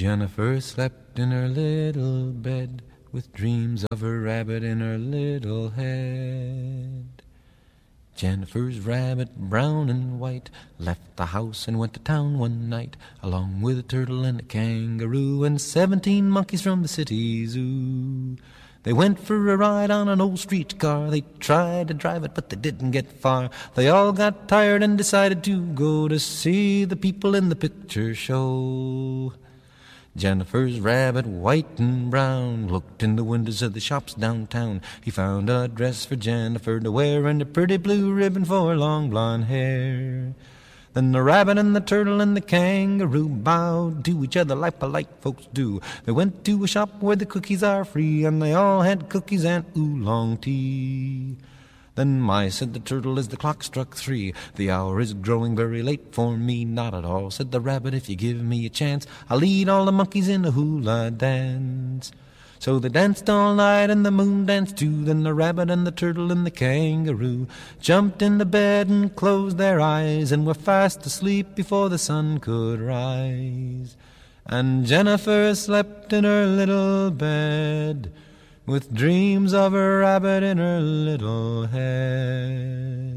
Jennifer slept in her little bed with dreams of a rabbit in her little head. Jennifer's rabbit, brown and white, left the house and went to town one night, along with a turtle and a kangaroo and 17 monkeys from the city zoo. They went for a ride on an old streetcar. They tried to drive it, but they didn't get far. They all got tired and decided to go to see the people in the picture show. Jennifer's rabbit, white and brown, looked in the windows of the shops downtown. He found a dress for Jennifer to wear and a pretty blue ribbon for long blonde hair. Then the rabbit and the turtle and the kangaroo bowed to each other like polite folks do. They went to a shop where the cookies are free, and they all had cookies and oolong tea. Then my, said the turtle, as the clock struck 3, the hour is growing very late for me. Not at all, said the rabbit, if you give me a chance, I'll lead all the monkeys in a hula dance. So they danced all night and the moon danced too. Then the rabbit and the turtle and the kangaroo jumped into bed and closed their eyes and were fast asleep before the sun could rise. And Jennifer slept in her little bed with dreams of a rabbit in her little head.